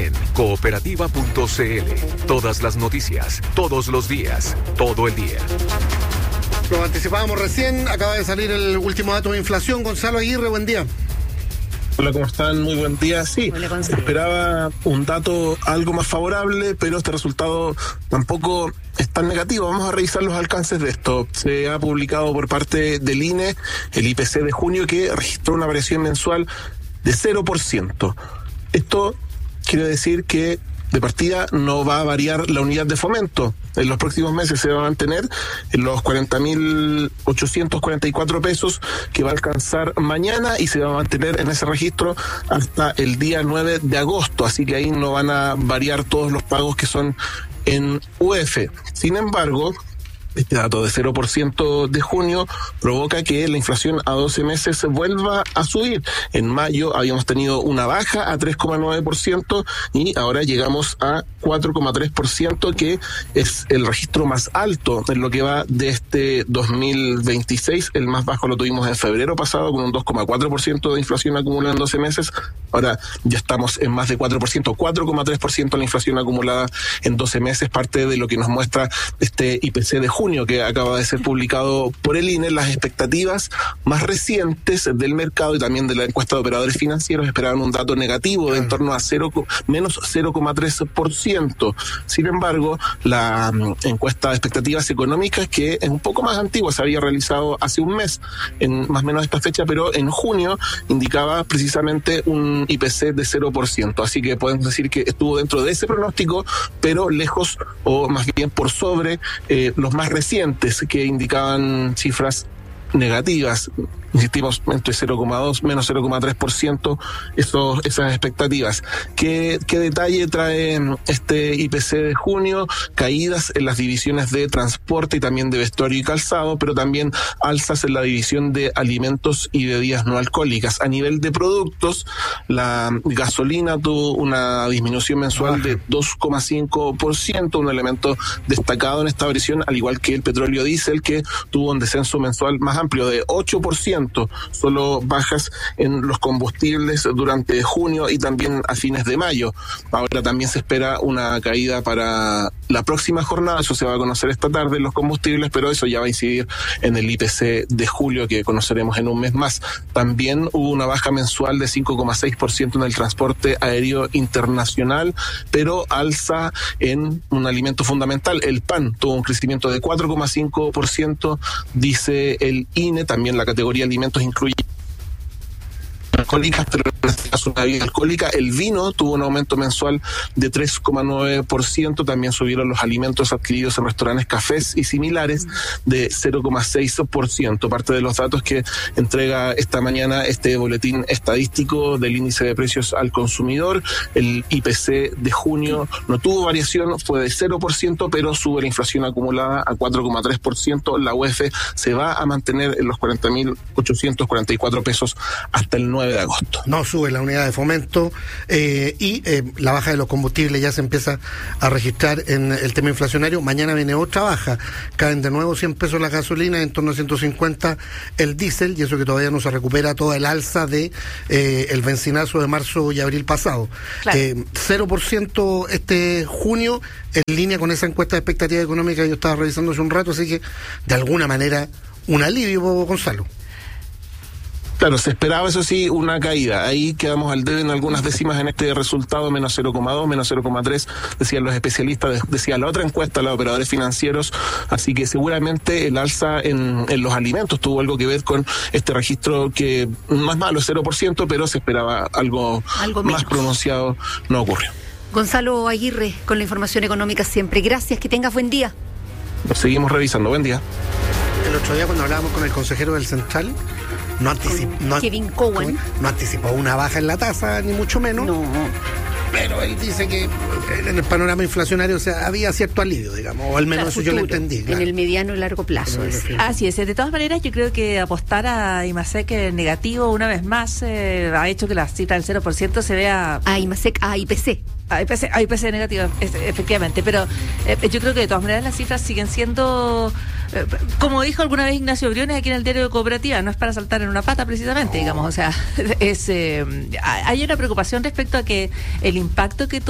en cooperativa.cl. Todas las noticias, todos los días, todo el día. Lo anticipábamos recién, acaba de salir el último dato de inflación. Gonzalo Aguirre, buen día. Hola, ¿cómo están? Muy buen día. Sí, se esperaba un dato algo más favorable, pero este resultado tampoco es tan negativo. Vamos a revisar los alcances de esto. Se ha publicado por parte del INE el IPC de junio, que registró una variación mensual de 0%. Esto quiere decir que de partida no va a variar la unidad de fomento. En los próximos meses se va a mantener en los 40.844 pesos que va a alcanzar mañana, y se va a mantener en ese registro hasta el día 9 de agosto. Así que ahí no van a variar todos los pagos que son en UF. Sin embargo, este dato de 0% de junio provoca que la inflación a 12 meses vuelva a subir. En mayo habíamos tenido una baja a 3,9% y ahora llegamos a 4,3%, que es el registro más alto en lo que va de este 2026. El más bajo lo tuvimos en febrero pasado, con un 2,4% de inflación acumulada en 12 meses. Ahora ya estamos en más de 4%, 4,3% la inflación acumulada en 12 meses, parte de lo que nos muestra este IPC de junio, que acaba de ser publicado por el INE. Las expectativas más recientes del mercado y también de la encuesta de operadores financieros esperaban un dato negativo de en torno a menos 0,3%. Sin embargo, la encuesta de expectativas económicas, que es un poco más antigua, se había realizado hace un mes, en más o menos esta fecha, pero en junio indicaba precisamente un IPC de 0%. Así que podemos decir que estuvo dentro de ese pronóstico, pero lejos, o más bien por sobre los más recientes, que indicaban cifras negativas. Insistimos, entre 0,2 menos 0,3%, esas expectativas. ¿Qué detalle trae este IPC de junio? Caídas en las divisiones de transporte y también de vestuario y calzado, pero también alzas en la división de alimentos y bebidas no alcohólicas. A nivel de productos, la gasolina tuvo una disminución mensual de 2,5%, un elemento destacado en esta variación, al igual que el petróleo diésel, que tuvo un descenso mensual más amplio de 8%. Solo bajas en los combustibles durante junio y también a fines de mayo. Ahora también se espera una caída para la próxima jornada. Eso se va a conocer esta tarde en los combustibles, pero eso ya va a incidir en el IPC de julio, que conoceremos en un mes más. También hubo una baja mensual de 5,6% en el transporte aéreo internacional, pero alza en un alimento fundamental, el pan. Tuvo un crecimiento de 4,5%, dice el INE. También la categoría alimentos incluye alcohólicas, pero en este caso una bebida alcohólica. El vino tuvo un aumento mensual de 3,9%, también subieron los alimentos adquiridos en restaurantes, cafés y similares de 0,6%. Parte de los datos que entrega esta mañana este boletín estadístico del índice de precios al consumidor. El IPC de junio no tuvo variación, fue de 0%, pero sube la inflación acumulada a 4,3%. La UF se va a mantener en los 40.844 pesos hasta el 9 de agosto. No sube la unidad de fomento y la baja de los combustibles ya se empieza a registrar en el tema inflacionario. Mañana viene otra baja, caen de nuevo 100 pesos la gasolina, en torno a 150 el diésel, y eso que todavía no se recupera toda el alza de el bencinazo de marzo y abril pasado. Claro. 0% este junio, en línea con esa encuesta de expectativa económica que yo estaba revisando hace un rato, así que de alguna manera un alivio, Gonzalo. Claro, se esperaba, eso sí, una caída. Ahí quedamos al debe en algunas décimas en este resultado, menos 0,2, menos 0,3, decían los especialistas, decía la otra encuesta, los operadores financieros. Así que seguramente el alza en los alimentos tuvo algo que ver con este registro, que no es malo, es 0%, pero se esperaba algo más pronunciado, no ocurrió. Gonzalo Aguirre, con la información económica siempre. Gracias, que tengas buen día. Lo seguimos revisando, buen día. El otro día, cuando hablábamos con el consejero del Central, Kevin Cowan no anticipó una baja en la tasa, ni mucho menos. No. Pero él dice que en el panorama inflacionario, o sea, había cierto alivio, digamos, o al menos eso yo lo entendí. Claro. En el mediano y largo plazo. Así es. De todas maneras, yo creo que apostar a IMASEC negativo una vez más ha hecho que la cifra del 0% se vea... A IMASEC, a IPC. A IPC negativo, efectivamente, pero yo creo que de todas maneras las cifras siguen siendo, como dijo alguna vez Ignacio Briones aquí en el diario de Cooperativa, no es para saltar en una pata precisamente, digamos, o sea, hay una preocupación respecto a que el impacto que